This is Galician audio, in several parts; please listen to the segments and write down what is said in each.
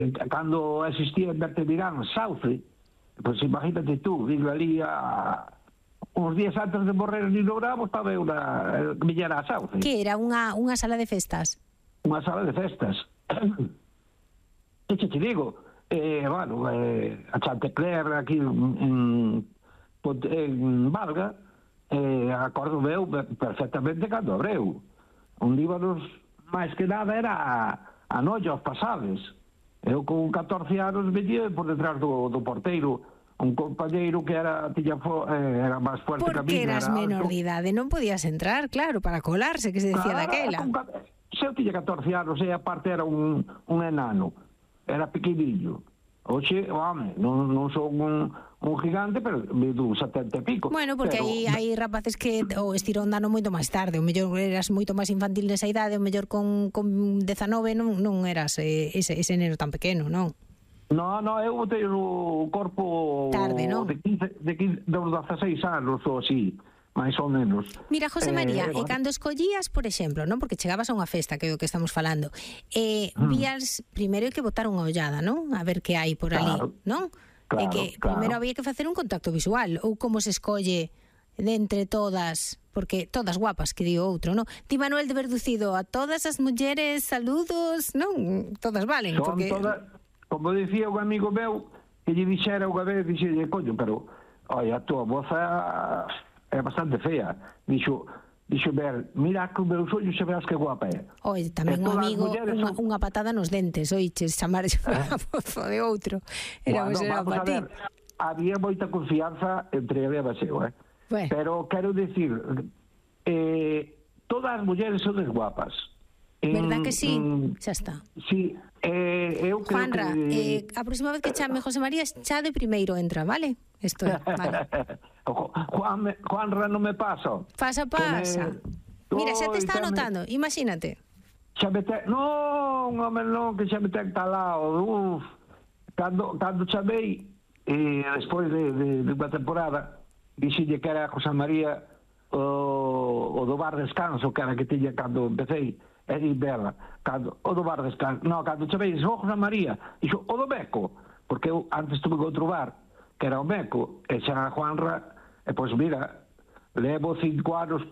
cando existía en Bertevirán, Sauce, pois imagínate tú, vive ali uns días antes de morrer en Nino Bravo, estaba unha millera a Sauce. Que era unha sala de festas? Unha sala de festas. E te digo, bueno, a Chantecler aquí en Valga, acordo meu perfectamente cando abreu. Onde íbanos máis que nada era a noite, aos pasables. Eu con 14 anos metía por detrás do porteiro un compañeiro que era máis fuerte que a mí. Porque eras menor de idade, non podías entrar, claro, para colarse, que se decía daquela. Se eu tiña 14 anos e aparte era un enano, era pequenillo. Oxe, home, non son un gigante, pero medo 70 e pico. Bueno, porque hai rapaces que o estirón dano moito máis tarde, o mellor eras moito máis infantil nesa idade, o mellor con 19 non eras ese neno tan pequeno, non? No, eu botei o corpo tarde, non? De 16 anos ou así, máis ou menos. Mira, José María, e cando escollías, por exemplo, non? Porque chegabas a unha festa, que é o que estamos falando, vías, primeiro hai que botar unha ollada, non? A ver que hai por ali, non? Claro, e que primeiro había que facer un contacto visual, ou como se escolle de entre todas, porque todas guapas, que digo outro, non? Ti, Manuel de Verducido, a todas as mulleres, saludos, non? Todas valen, son porque... Como dicía un amigo meu, que lle dixera unha vez, dixelle, coño, pero, oi, a tua moza é bastante fea. Dixo, ver, mira con meus ollos e verás que guapa é. Oi, tamén un amigo, unha patada nos dentes, oiches, chamar a mozo de outro. Éramos era para ti. Había moita confianza entre Eva e eu, Bueno. Pero quero dicir, todas as mulleres son guapas. Verdad que sí? Xa está. Sí, eu creo Juanra, que... a próxima vez que chame José María, xa de primeiro entra, vale? Isto é, vale. Juanra non me pasa. Pasa. Mira, xa te está anotando, imagínate. Xa me ten... Non, home, non, que xa me ten talado. Cando chamei, despois de unha temporada, dixille que era José María o do bar descanso, que era que tiña cando empecéi. E di Bela, o do bar descanso, cando chamei, dixo, José María, dixo, o do Meco, porque eu antes tuve outro bar, que era o Meco, e xa a Juanra, e pois mira, levo 5 anos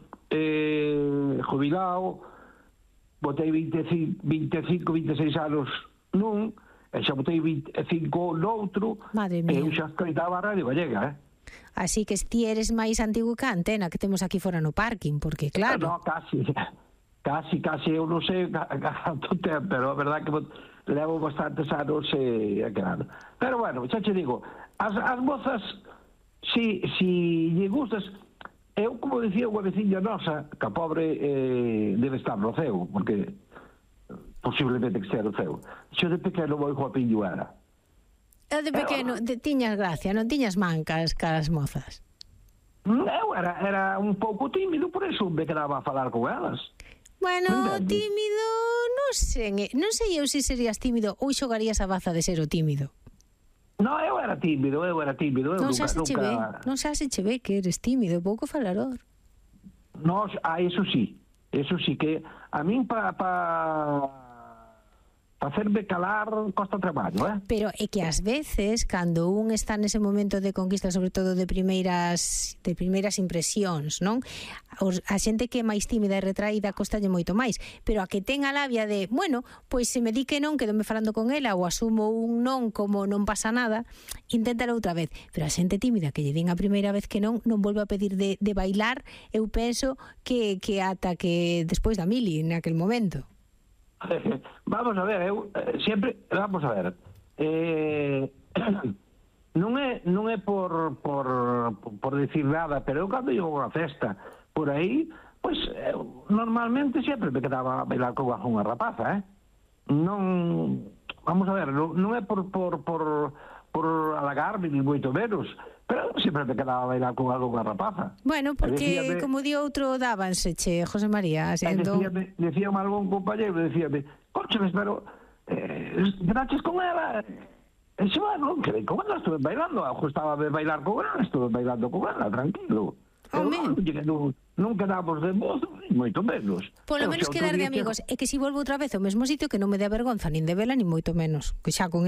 jubilado, botei 25, 26 anos nun, e xa botei 25 noutro, e eu xa escoitaba a Radio Gallega, Así que ti eres máis antigo que a Antena, que temos aquí fora no parking, porque claro... No, casi, eu non sei canto tempo, pero a verdad que levo bastantes anos claro. Pero bueno, xa che digo, as mozas, si lle gustas, eu, como dicía unha veciña nosa, que a pobre debe estar no ceo, porque posiblemente que sea no ceo. Xo de pequeno moi guapiño era. De pequeno, tiñas gracia, non tiñas mancas caras mozas? Eu era un pouco tímido, por eso me quedaba a falar con elas. Bueno, tímido, non sei eu se serías tímido ou xogarías a baza de ser o tímido. No, eu era tímido. Non xa se che ve que eres tímido, pouco falador. No, eso sí, que a min para hacerme calar costa traballo, Pero é que ás veces, cando un está nese momento de conquista, sobre todo de primeiras impresións, non? A xente que é máis tímida e retraída costalle moito máis, pero a que ten a labia de, bueno, pois se me di que non, quedome falando con ela, ou asumo un non como non pasa nada, inténtalo outra vez. Pero a xente tímida que lle din a primeira vez que non volve a pedir de bailar, eu penso que ata que despois da mili, naquel momento. Vamos a ver, non é por decir nada, pero eu cando llego a unha festa por aí, pois normalmente sempre me quedaba a bailar con unha rapaza, non, vamos a ver, non é por halagarme ni moito menos, pero sempre me quedaba a bailar con algunha rapaza. Bueno, porque como di outro, dábanse, José María, decíame algún compañero, decíame, concheles, pero quedaches con ela, e xa, non quedei con ela, estuve bailando, estaba a bailar con ela, estuve bailando con ela, tranquilo. Non quedamos de mozo, moito menos. Polo menos quedar de amigos. E que si volvo outra vez ao mesmo sitio, que non me dé vergonza nin de vela, nin moito menos. Que xa con